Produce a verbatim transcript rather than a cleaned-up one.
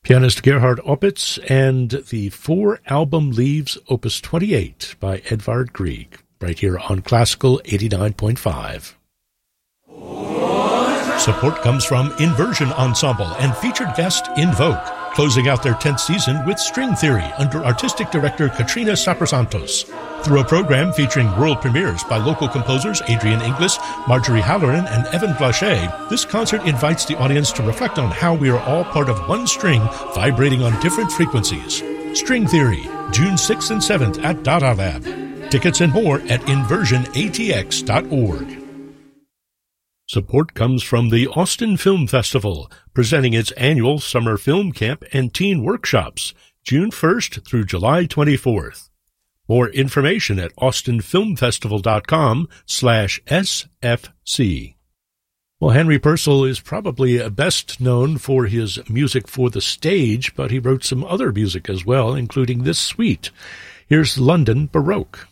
Pianist Gerhard Opitz and the four-album Leaves, Opus twenty-eight by Edvard Grieg, right here on Classical eighty-nine point five. Support comes from Inversion Ensemble and featured guest Invoke, closing out their tenth season with String Theory under artistic director Katrina Saprasantos. Through a program featuring world premieres by local composers Adrian Inglis, Marjorie Halloran, and Evan Blanchet, this concert invites the audience to reflect on how we are all part of one string vibrating on different frequencies. String Theory, June sixth and seventh at Dada Lab. Tickets and more at inversion a t x dot org. Support comes from the Austin Film Festival, presenting its annual summer film camp and teen workshops, June first through July twenty-fourth. More information at austinfilmfestival.com slash SFC. Well, Henry Purcell is probably best known for his music for the stage, but he wrote some other music as well, including this suite. Here's London Baroque.